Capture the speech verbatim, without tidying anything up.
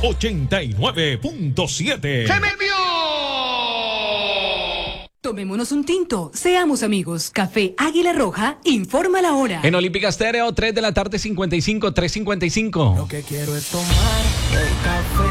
ochenta y nueve punto siete. ¡Se me envió! Tomémonos un tinto, seamos amigos. Café Águila Roja, informa la hora. En Olímpica Estéreo, tres de la tarde, cincuenta y cinco, tres cincuenta y cinco. Lo que quiero es tomar el café